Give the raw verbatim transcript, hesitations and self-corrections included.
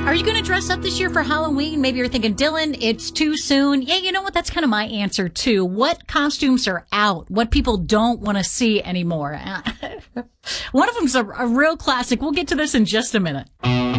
Are you going to dress up this year for Halloween? Maybe you're thinking, Dylan, it's too soon. Yeah, you know what? That's kind of my answer, too. What costumes are out? What people don't want to see anymore? One of them's a, a real classic. We'll get to this in just a minute.